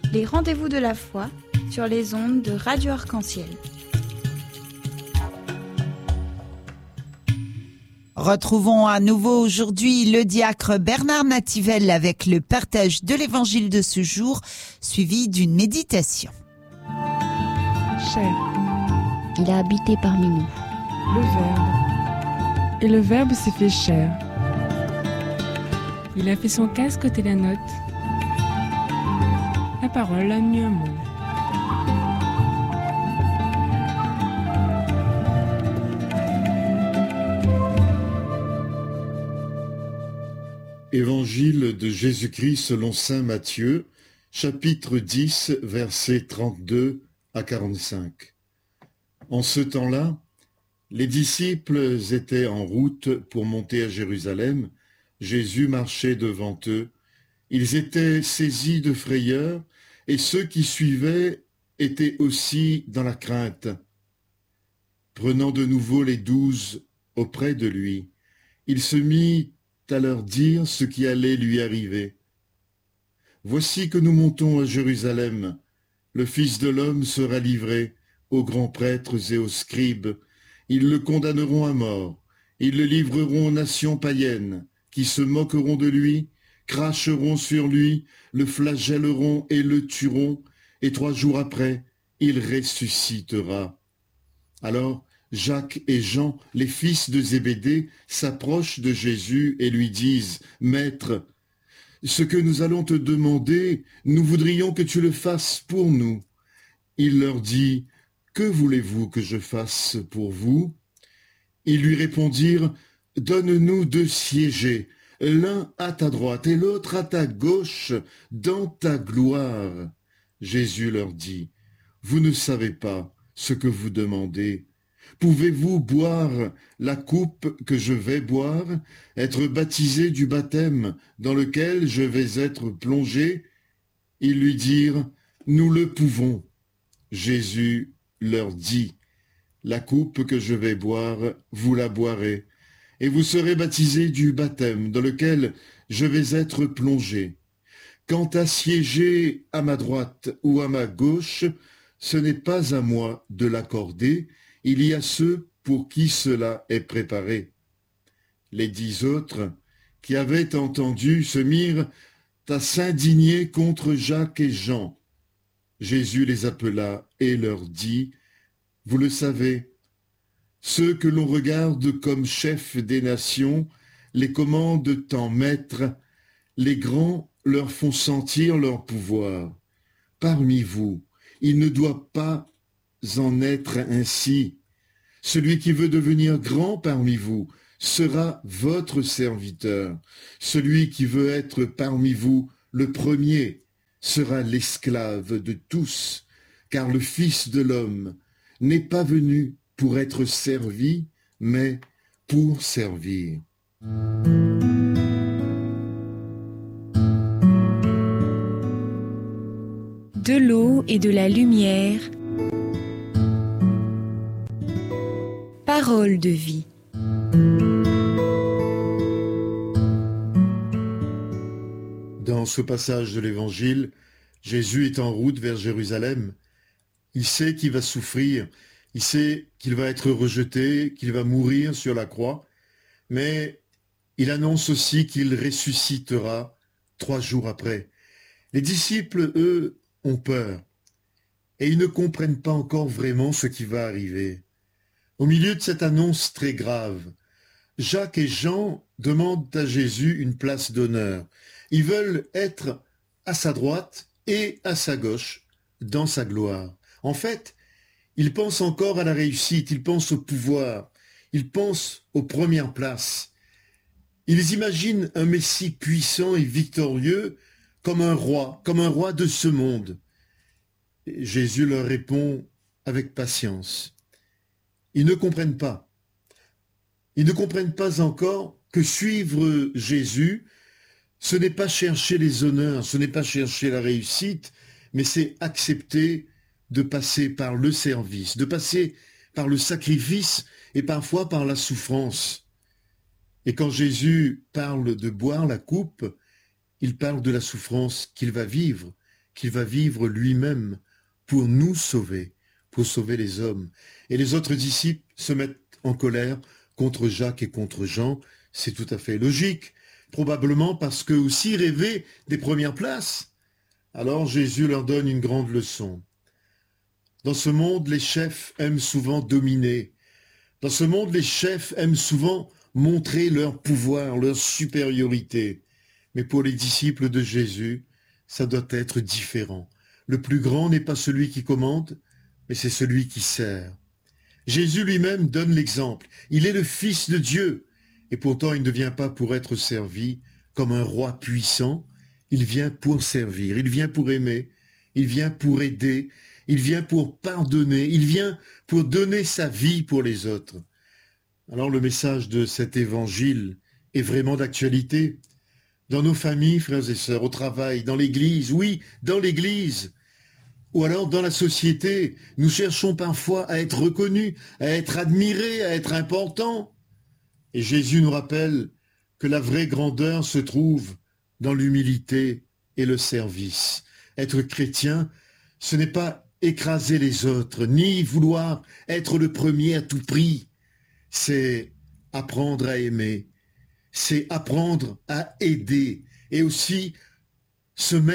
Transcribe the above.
Les rendez-vous de la foi sur les ondes de Radio Arc-en-Ciel. Retrouvons à nouveau aujourd'hui le diacre Bernard Nativelle avec le partage de l'évangile de ce jour, suivi d'une méditation. Chair. Il a habité parmi nous. Le Verbe. Et le Verbe s'est fait chair. Il a fait son casque côté la note. La parole a mis un mot. Évangile de Jésus-Christ selon saint Matthieu, chapitre 10, versets 32 à 45. En ce temps-là, les disciples étaient en route pour monter à Jérusalem. Jésus marchait devant eux. Ils étaient saisis de frayeur, et ceux qui suivaient étaient aussi dans la crainte. Prenant de nouveau les 12 auprès de lui, il se mit à leur dire ce qui allait lui arriver. Voici que nous montons à Jérusalem. Le Fils de l'homme sera livré aux grands prêtres et aux scribes. Ils le condamneront à mort. Ils le livreront aux nations païennes, qui se moqueront de lui, cracheront sur lui, le flagelleront et le tueront, et 3 jours après, il ressuscitera. Alors, Jacques et Jean, les fils de Zébédée, s'approchent de Jésus et lui disent « Maître, ce que nous allons te demander, nous voudrions que tu le fasses pour nous. » Il leur dit « Que voulez-vous que je fasse pour vous ?» Ils lui répondirent « Donne-nous de siéger, l'un à ta droite et l'autre à ta gauche, dans ta gloire. » Jésus leur dit « Vous ne savez pas ce que vous demandez. Pouvez-vous boire la coupe que je vais boire, être baptisé du baptême dans lequel je vais être plongé ?» Ils lui dirent « Nous le pouvons. » Jésus leur dit « La coupe que je vais boire, vous la boirez, et vous serez baptisés du baptême dans lequel je vais être plongé. Quant à siéger à ma droite ou à ma gauche, ce n'est pas à moi de l'accorder, il y a ceux pour qui cela est préparé. » Les 10 autres, qui avaient entendu, se mirent à s'indigner contre Jacques et Jean. Jésus les appela et leur dit « Vous le savez, ceux que l'on regarde comme chefs des nations les commandent en maîtres, les grands leur font sentir leur pouvoir. Parmi vous, il ne doit pas en être ainsi. Celui qui veut devenir grand parmi vous sera votre serviteur. Celui qui veut être parmi vous le premier sera l'esclave de tous, car le Fils de l'homme n'est pas venu pour être servi, mais pour servir. De l'eau et de la lumière, parole de vie. Dans ce passage de l'Évangile, Jésus est en route vers Jérusalem. Il sait qu'il va souffrir, il sait qu'il va être rejeté, qu'il va mourir sur la croix, mais il annonce aussi qu'il ressuscitera 3 jours après. Les disciples, eux, ont peur et ils ne comprennent pas encore vraiment ce qui va arriver. Au milieu de cette annonce très grave, Jacques et Jean demandent à Jésus une place d'honneur. Ils veulent être à sa droite et à sa gauche dans sa gloire. En fait, ils pensent encore à la réussite, ils pensent au pouvoir, ils pensent aux premières places. Ils imaginent un Messie puissant et victorieux comme un roi de ce monde. Et Jésus leur répond avec patience. Ils ne comprennent pas. Ils ne comprennent pas encore que suivre Jésus, ce n'est pas chercher les honneurs, ce n'est pas chercher la réussite, mais c'est accepter de passer par le service, de passer par le sacrifice et parfois par la souffrance. Et quand Jésus parle de boire la coupe, il parle de la souffrance qu'il va vivre, qu'il va vivre lui-même pour nous sauver, pour sauver les hommes. Et les autres disciples se mettent en colère contre Jacques et contre Jean. C'est tout à fait logique, probablement parce qu'eux aussi rêvaient des premières places. Alors Jésus leur donne une grande leçon. Dans ce monde, les chefs aiment souvent dominer. Dans ce monde, les chefs aiment souvent montrer leur pouvoir, leur supériorité. Mais pour les disciples de Jésus, ça doit être différent. Le plus grand n'est pas celui qui commande, mais c'est celui qui sert. Jésus lui-même donne l'exemple. Il est le Fils de Dieu. Et pourtant, il ne vient pas pour être servi comme un roi puissant. Il vient pour servir, il vient pour aimer, il vient pour aider, il vient pour pardonner, il vient pour donner sa vie pour les autres. Alors le message de cet évangile est vraiment d'actualité. Dans nos familles, frères et sœurs, au travail, dans l'église, oui, dans l'église, ou alors dans la société, nous cherchons parfois à être reconnus, à être admirés, à être importants. Et Jésus nous rappelle que la vraie grandeur se trouve dans l'humilité et le service. Être chrétien, ce n'est pas écraser les autres, ni vouloir être le premier à tout prix. C'est apprendre à aimer, c'est apprendre à aider et aussi se mettre